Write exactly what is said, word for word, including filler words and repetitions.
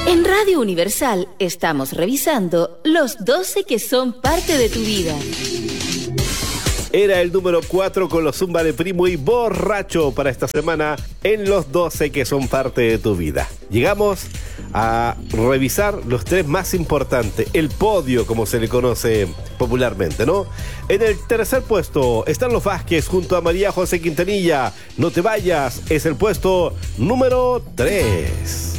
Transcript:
En Radio Universal estamos revisando los doce que son parte de tu vida. Era el número cuatro con los Zumba de Primo y Borracho para esta semana en los doce que son parte de tu vida. Llegamos a revisar los tres más importantes, el podio como se le conoce popularmente, ¿no? En el tercer puesto están los Vázquez junto a María José Quintanilla. No te vayas, es el puesto número tres.